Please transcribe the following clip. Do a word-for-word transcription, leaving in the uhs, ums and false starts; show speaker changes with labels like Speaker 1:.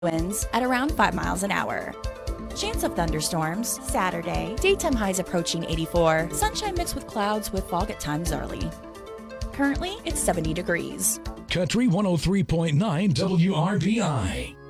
Speaker 1: winds at around five miles an hour. Chance of thunderstorms Saturday. Daytime highs approaching eighty-four. Sunshine mixed with clouds with fog at times early. Currently, it's seventy degrees.
Speaker 2: Country one oh three point nine W R B I.